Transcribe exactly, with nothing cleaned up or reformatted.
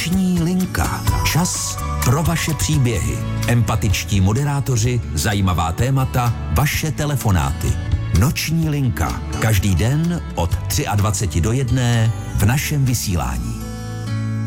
Noční linka. Čas pro vaše příběhy. Empatičtí moderátoři, zajímavá témata, vaše telefonáty. Noční linka. Každý den od dvaceti tři do jedné v našem vysílání.